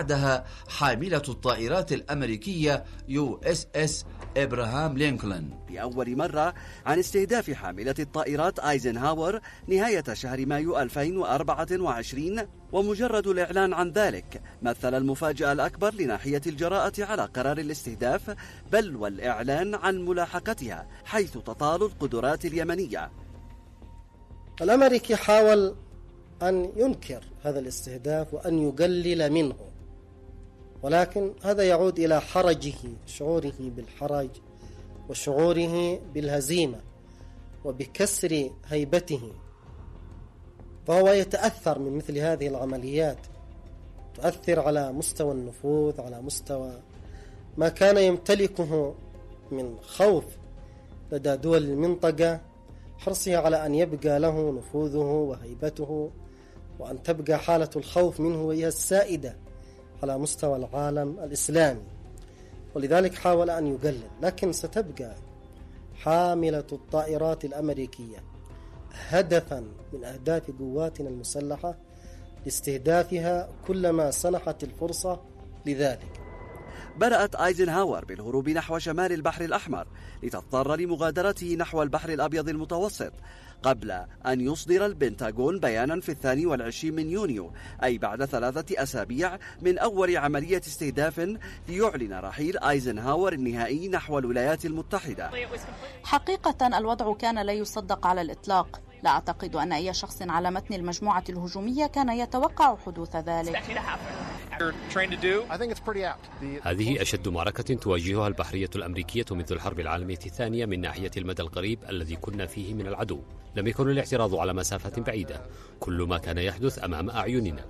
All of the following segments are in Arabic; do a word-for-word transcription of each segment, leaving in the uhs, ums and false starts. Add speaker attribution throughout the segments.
Speaker 1: بعدها حاملة الطائرات الأمريكية يو إس إس إبراهام لينكولن
Speaker 2: لأول مرة عن استهداف حاملة الطائرات أيزنهاور نهاية شهر مايو ألفين وأربعة وعشرين، ومجرد الإعلان عن ذلك مثل المفاجأة الأكبر لناحية الجراءة على قرار الاستهداف، بل والإعلان عن ملاحقتها حيث تطال القدرات اليمنية.
Speaker 3: الأمريكي حاول أن ينكر هذا الاستهداف وأن يقلل منه، ولكن هذا يعود إلى حرجه، شعوره بالحرج وشعوره بالهزيمة وبكسر هيبته، فهو يتأثر من مثل هذه العمليات، تؤثر على مستوى النفوذ، على مستوى ما كان يمتلكه من خوف لدى دول المنطقة، حرصها على أن يبقى له نفوذه وهيبته، وأن تبقى حالة الخوف منه وهي السائدة على مستوى العالم الإسلامي، ولذلك حاول أن يقلل. لكن ستبقى حاملة الطائرات الأمريكية هدفا من أهداف قواتنا المسلحة لاستهدافها كلما سنحت الفرصة لذلك.
Speaker 2: بدأت أيزنهاور بالهروب نحو شمال البحر الأحمر لتضطر لمغادرته نحو البحر الأبيض المتوسط، قبل أن يصدر البنتاغون بيانا في الثاني والعشرين من يونيو، أي بعد ثلاثة أسابيع من أول عملية استهداف، ليعلن رحيل أيزنهاور النهائي نحو الولايات المتحدة.
Speaker 4: حقيقة الوضع كان لا يصدق على الإطلاق. لا أعتقد أن أي شخص على متن المجموعة الهجومية كان يتوقع حدوث ذلك.
Speaker 5: هذه أشد معركة تواجهها البحرية الأمريكية منذ الحرب العالمية الثانية من ناحية المدى القريب الذي كنا فيه من العدو. لم يكن الاعتراض على مسافة بعيدة، كل ما كان يحدث أمام أعيننا.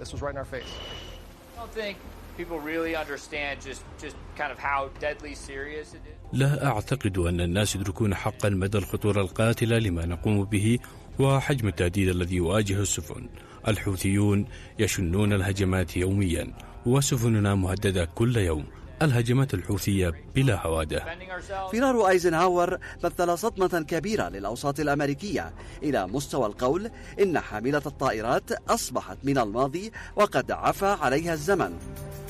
Speaker 6: لا أعتقد أن الناس يدركون حقا مدى الخطورة القاتلة لما نقوم به وحجم التهديد الذي يواجه السفن. الحوثيون يشنون الهجمات يوميا وسفننا مهددة كل يوم. الهجمات الحوثية بلا هوادة.
Speaker 2: فرار أيزنهاور مثل صدمة كبيرة للأوساط الأمريكية، إلى مستوى القول إن حاملة الطائرات أصبحت من الماضي وقد عفى عليها الزمن.